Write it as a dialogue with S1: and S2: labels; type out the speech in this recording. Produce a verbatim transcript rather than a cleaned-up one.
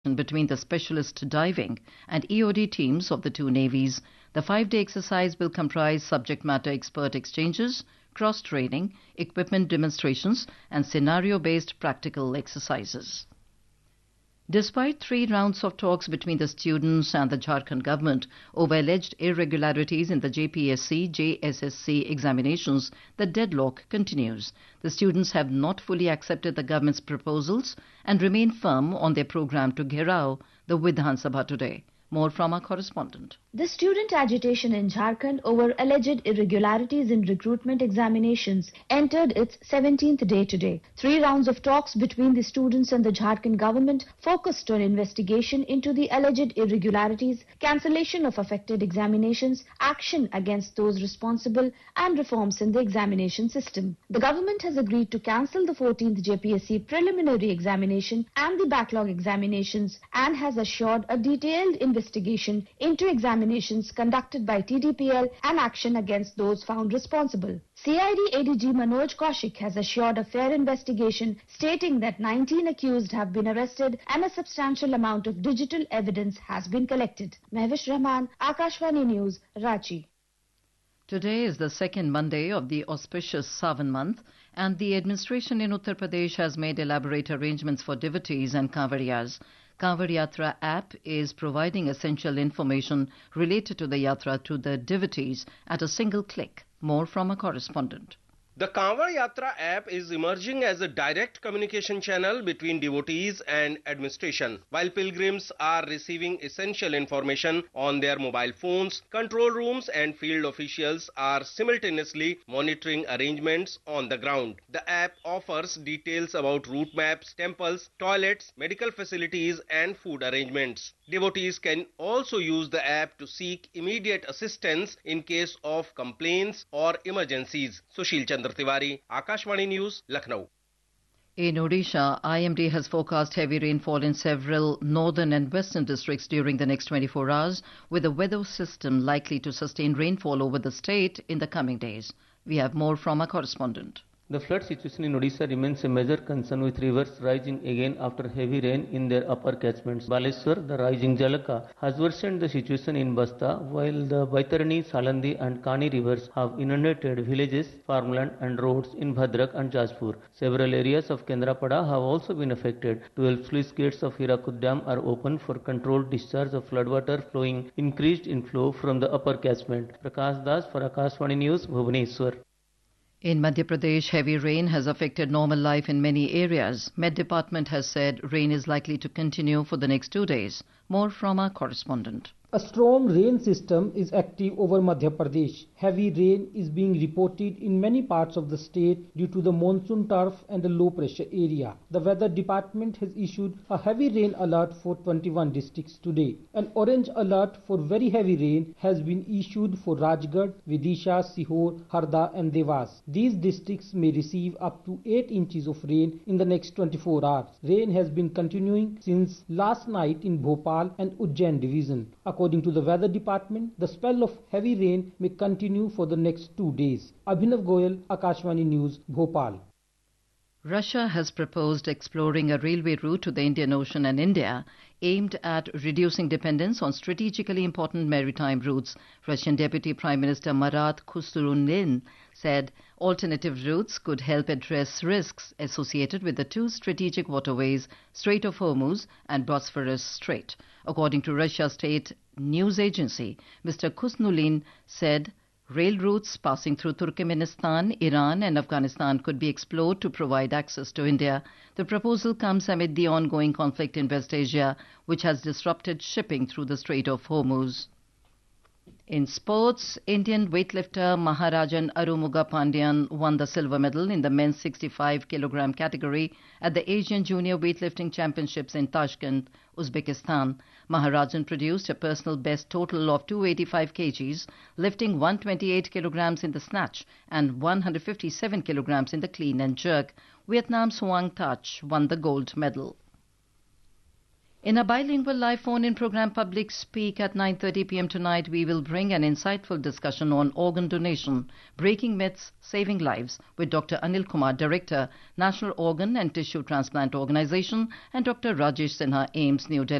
S1: between the specialist diving and E O D teams of the two navies. The five-day exercise will comprise subject matter expert exchanges, cross-training, equipment demonstrations, and scenario-based practical exercises. Despite three rounds of talks between the students and the Jharkhand government over alleged irregularities in the J P S C J S S C examinations, the deadlock continues. The students have not fully accepted the government's proposals and remain firm on their program to Gherao, the Vidhan Sabha today. More from our correspondent.
S2: The student agitation in Jharkhand over alleged irregularities in recruitment examinations entered its seventeenth day today. Three rounds of talks between the students and the Jharkhand government focused on investigation into the alleged irregularities, cancellation of affected examinations, action against those responsible, and reforms in the examination system. The government has agreed to cancel the fourteenth J P S C preliminary examination and the backlog examinations and has assured a detailed investigation investigation into examinations conducted by T D P L and action against those found responsible. C I D A D G Manoj Kaushik has assured a fair investigation, stating that nineteen accused have been arrested and a substantial amount of digital evidence has been collected. Mehwish Rahman, Akashvani News, Ranchi.
S1: Today is the second Monday of the auspicious Sawan month, and the administration in Uttar Pradesh has made elaborate arrangements for devotees and Kanwadiyas. Kanwad Yatra app is providing essential information related to the Yatra to the devotees at a single click. More from a correspondent.
S3: The Kanwad Yatra app is emerging as a direct communication channel between devotees and administration. While pilgrims are receiving essential information on their mobile phones, control rooms and field officials are simultaneously monitoring arrangements on the ground. The app offers details about route maps, temples, toilets, medical facilities and food arrangements. Devotees can also use the app to seek immediate assistance in case of complaints or emergencies. Sushil Chandra Tiwari, Akashvani News, Lucknow.
S1: In Odisha, I M D has forecast heavy rainfall in several northern and western districts during the next twenty-four hours, with the weather system likely to sustain rainfall over the state in the coming days. We have more from our correspondent.
S4: The flood situation in Odisha remains a major concern, with rivers rising again after heavy rain in their upper catchments. Baleshwar, the rising Jalaka, has worsened the situation in Basta, while the Baitarani, Salandi and Kani rivers have inundated villages, farmland and roads in Bhadrak and Jajpur. Several areas of Kendrapada have also been affected. twelve sluice gates of Hirakud Dam are open for controlled discharge of floodwater flowing increased inflow from the upper catchment. Prakash Das for Akashvani News, Bhubaneswar.
S1: In Madhya Pradesh, heavy rain has affected normal life in many areas. Met Department has said rain is likely to continue for the next two days. More from our correspondent.
S5: A strong rain system is active over Madhya Pradesh. Heavy rain is being reported in many parts of the state due to the monsoon turf and the low pressure area. The weather department has issued a heavy rain alert for twenty-one districts today. An orange alert for very heavy rain has been issued for Rajgarh, Vidisha, Sihor, Harda and Devas. These districts may receive up to eight inches of rain in the next twenty-four hours. Rain has been continuing since last night in Bhopal and Ujjain division. According to the weather department, the spell of heavy rain may continue for the next two days. Abhinav Goyal, Akashvani News, Bhopal.
S1: Russia has proposed exploring a railway route to the Indian Ocean and India aimed at reducing dependence on strategically important maritime routes. Russian Deputy Prime Minister Marat Khusturunlin said alternative routes could help address risks associated with the two strategic waterways, Strait of Hormuz and Bosphorus Strait. According to Russia's state news agency, Mister Khusnulin said rail routes passing through Turkmenistan, Iran and Afghanistan could be explored to provide access to India. The proposal comes amid the ongoing conflict in West Asia, which has disrupted shipping through the Strait of Hormuz. In sports, Indian weightlifter Maharajan Arumuga Pandyan won the silver medal in the men's sixty-five kilogram category at the Asian Junior Weightlifting Championships in Tashkent, Uzbekistan. Maharajan produced a personal best total of two hundred eighty-five kilograms, lifting one hundred twenty-eight kilograms in the snatch and one hundred fifty-seven kilograms in the clean and jerk. Vietnam's Hoang Thach won the gold medal. In a bilingual live phone-in program Public Speak at nine thirty p m tonight, we will bring an insightful discussion on organ donation, breaking myths, saving lives, with Doctor Anil Kumar, Director, National Organ and Tissue Transplant Organization, and Doctor Rajesh Sinha, AIIMS, New Delhi.